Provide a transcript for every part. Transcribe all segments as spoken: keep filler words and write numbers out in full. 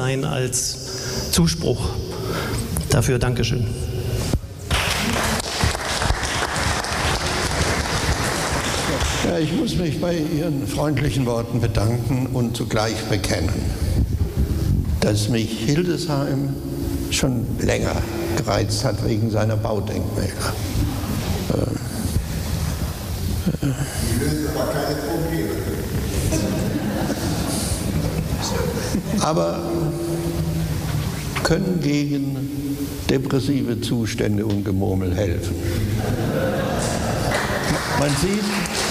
sein als Zuspruch. Dafür Dankeschön. Ja, ich muss mich bei Ihren freundlichen Worten bedanken und zugleich bekennen, dass mich Hildesheim schon länger gereizt hat wegen seiner Baudenkmäler. Äh, äh, Die lösen aber keine Probleme. aber können gegen depressive Zustände und Gemurmel helfen. Man sieht,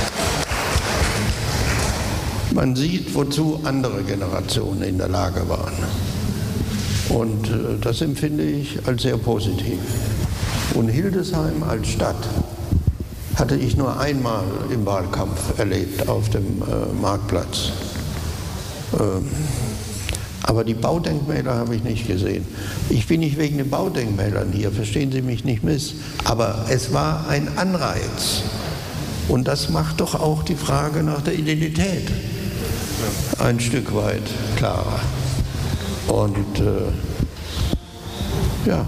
man sieht, wozu andere Generationen in der Lage waren. Und äh, das empfinde ich als sehr positiv. Und Hildesheim als Stadt hatte ich nur einmal im Wahlkampf erlebt auf dem äh, Marktplatz. Ähm, aber die Baudenkmäler habe ich nicht gesehen. Ich bin nicht wegen den Baudenkmälern hier, verstehen Sie mich nicht miss. Aber es war ein Anreiz. Und das macht doch auch die Frage nach der Identität ein Stück weit klarer. Und äh, ja,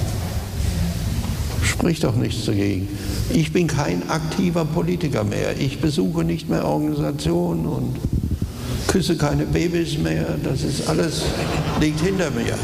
spricht doch nichts dagegen. Ich bin kein aktiver Politiker mehr. Ich besuche nicht mehr Organisationen und küsse keine Babys mehr. Das ist alles, liegt hinter mir.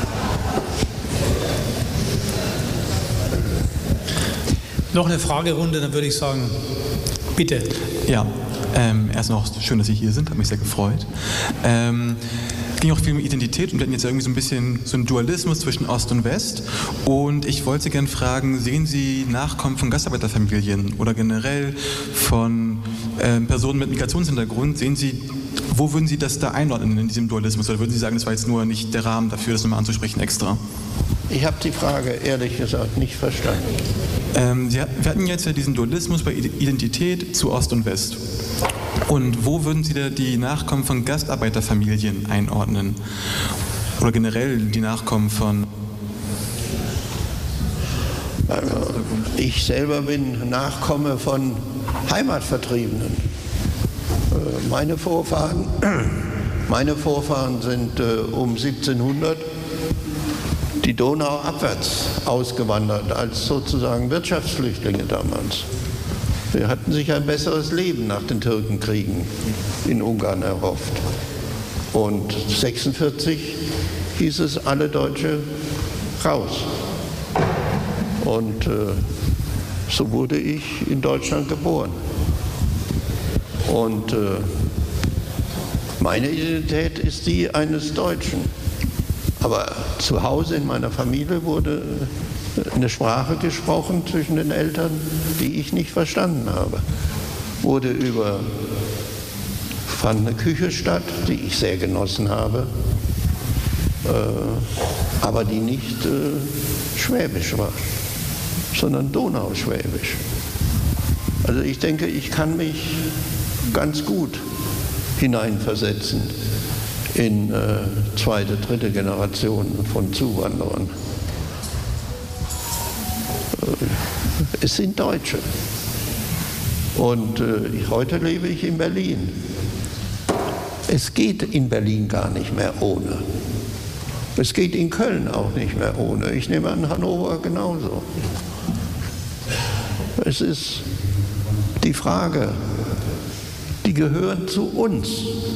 Noch eine Fragerunde, dann würde ich sagen, bitte. Ja, ähm, erst noch schön, dass Sie hier sind, hat mich sehr gefreut. Ähm, ging auch viel um Identität und wir hatten jetzt irgendwie so ein bisschen so einen Dualismus zwischen Ost und West. Und ich wollte Sie gerne fragen, sehen Sie Nachkommen von Gastarbeiterfamilien oder generell von ähm, Personen mit Migrationshintergrund, sehen Sie, wo würden Sie das da einordnen in diesem Dualismus? Oder würden Sie sagen, das war jetzt nur nicht der Rahmen dafür, das nochmal anzusprechen extra? Ich habe die Frage ehrlich gesagt nicht verstanden. Ähm, Sie, wir hatten jetzt ja diesen Dualismus bei Identität zu Ost und West. Und wo würden Sie da die Nachkommen von Gastarbeiterfamilien einordnen? Oder generell die Nachkommen von... Also ich selber bin Nachkomme von Heimatvertriebenen. Meine Vorfahren, meine Vorfahren sind um siebzehnhundert die Donau abwärts ausgewandert, als sozusagen Wirtschaftsflüchtlinge damals. Sie hatten sich ein besseres Leben nach den Türkenkriegen in Ungarn erhofft. Und sechsundvierzig hieß es, alle Deutsche raus. Und äh, so wurde ich in Deutschland geboren. Und äh, meine Identität ist die eines Deutschen. Aber zu Hause in meiner Familie wurde eine Sprache gesprochen zwischen den Eltern, die ich nicht verstanden habe. Wurde über, fand eine Küche statt, die ich sehr genossen habe, äh, aber die nicht äh, schwäbisch war, sondern Donauschwäbisch. Also ich denke, ich kann mich ganz gut hineinversetzen in äh, zweite, dritte Generation von Zuwanderern. Äh, es sind Deutsche. Und äh, ich, heute lebe ich in Berlin. Es geht in Berlin gar nicht mehr ohne. Es geht in Köln auch nicht mehr ohne. Ich nehme an, Hannover genauso. Es ist die Frage, die gehören zu uns.